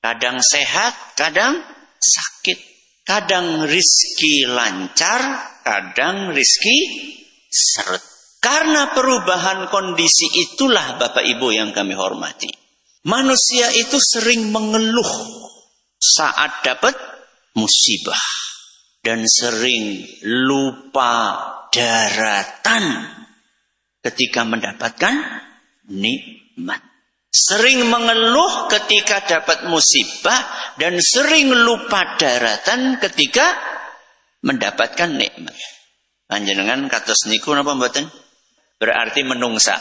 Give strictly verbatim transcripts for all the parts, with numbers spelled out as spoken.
Kadang sehat, kadang sakit. Kadang rizki lancar, kadang rizki seret. Karena perubahan kondisi itulah Bapak Ibu yang kami hormati. Manusia itu sering mengeluh saat dapat musibah. Dan sering lupa daratan ketika mendapatkan nikmat. Sering mengeluh ketika dapat musibah dan sering lupa daratan ketika mendapatkan nikmat. Panjenengan kados niku napa mboten? Berarti menungsa.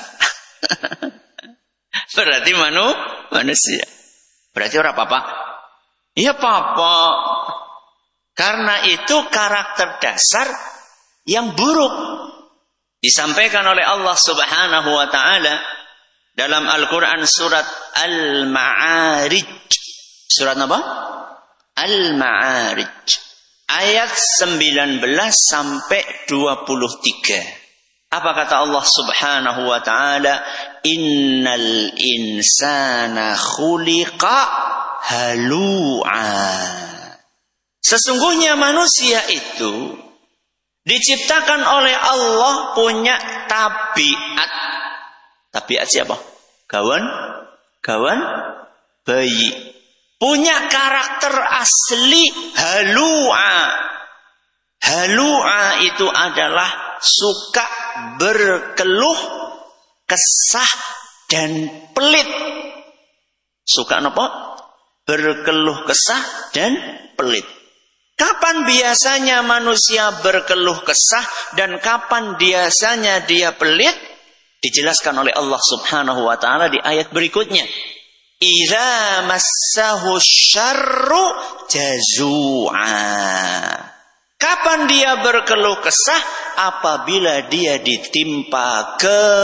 Berarti manu manusia. Berarti ora apa-apa. Iya apa-apa. Karena itu karakter dasar yang buruk. Disampaikan oleh Allah Subhanahu wa taala dalam Al-Quran surat Al-Ma'arij. Surat apa? Al-Ma'arij. Ayat sembilan belas sampai dua puluh tiga. Apa kata Allah Subhanahu wa ta'ala? Innal insana khuliqa halu'a. Sesungguhnya manusia itu diciptakan oleh Allah punya tabiat. Tabiat siapa? Kawan, kawan, bayi. Punya karakter asli halu'a. Halu'a itu adalah suka berkeluh, kesah, dan pelit. Suka apa? Berkeluh kesah dan pelit. Kapan biasanya manusia berkeluh kesah dan kapan biasanya dia pelit? Dijelaskan oleh Allah Subhanahu wa taala di ayat berikutnya. Idza massahu syarru jazua. Kapan dia berkeluh kesah? Apabila dia ditimpa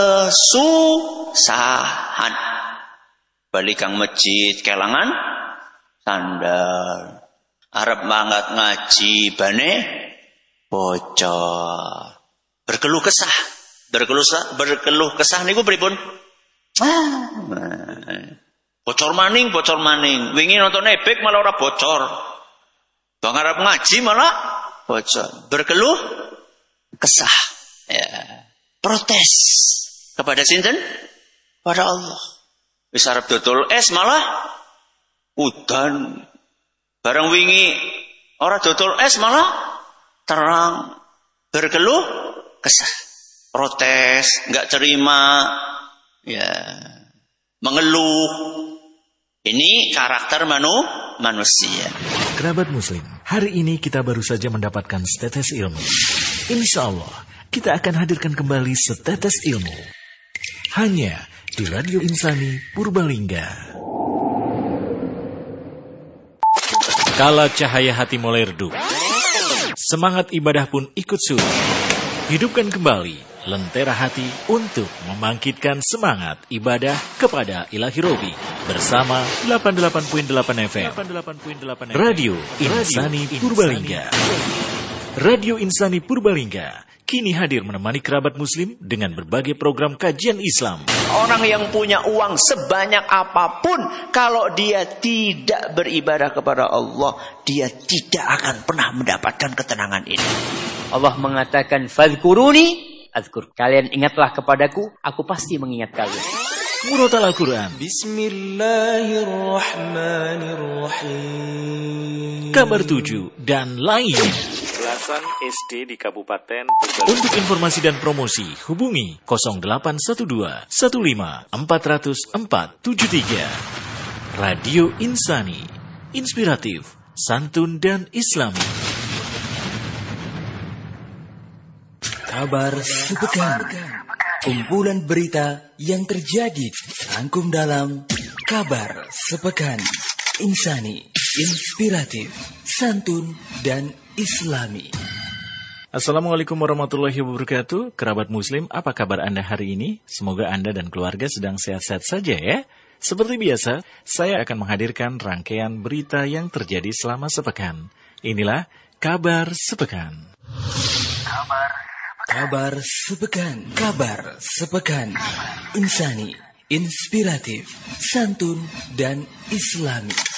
kesusahan. Balik kang masjid kelangan sandal. Arep mangkat ngaji bane bocor. Berkeluh kesah. Berkeluh berkeluh kesah niku pripun? Ah, bocor maning, bocor maning. Wingi nonton ebek malah ora bocor. Bang arep ngaji malah bocor. Berkeluh kesah. Ya. Protes kepada sinten? Pada Allah. Wis arep dodol es malah udan. Bareng wingi ora dodol es malah terang. Berkeluh kesah. Protes, enggak terima, ya, mengeluh. Ini karakter manu, manusia. Kerabat Muslim, hari ini kita baru saja mendapatkan setetes ilmu. Insya Allah, kita akan hadirkan kembali setetes ilmu. Hanya di Radio Insani Purbalingga. Kala cahaya hati mulai redup, semangat ibadah pun ikut surut. Hidupkan kembali lentera hati untuk membangkitkan semangat ibadah kepada Ilahi Robi bersama delapan puluh delapan koma delapan F M Radio Insani Purbalingga. Radio Insani Purbalingga kini hadir menemani kerabat muslim dengan berbagai program kajian Islam. Orang yang punya uang sebanyak apapun, kalau dia tidak beribadah kepada Allah, dia tidak akan pernah mendapatkan ketenangan ini. Allah mengatakan, fadhkuruni azkur. Kalian ingatlah kepadaku, aku pasti mengingat kalian. Murotal Al-Quran. Bismillahirrahmanirrahim. Kabar tujuh dan lain. Belasan S D di Kabupaten Purbalingga. Untuk informasi dan promosi, hubungi nol delapan satu dua satu lima empat nol nol empat tujuh tiga. Radio Insani, inspiratif, santun dan islami. Kabar sepekan. Kumpulan berita yang terjadi rangkum dalam Kabar Sepekan. Insani, inspiratif, santun dan islami. Assalamualaikum warahmatullahi wabarakatuh. Kerabat muslim, apa kabar Anda hari ini? Semoga Anda dan keluarga sedang sehat-sehat saja ya. Seperti biasa, saya akan menghadirkan rangkaian berita yang terjadi selama sepekan. Inilah Kabar Sepekan. Kabar Kabar Sepekan. Kabar Sepekan. Insani, inspiratif, santun dan islami.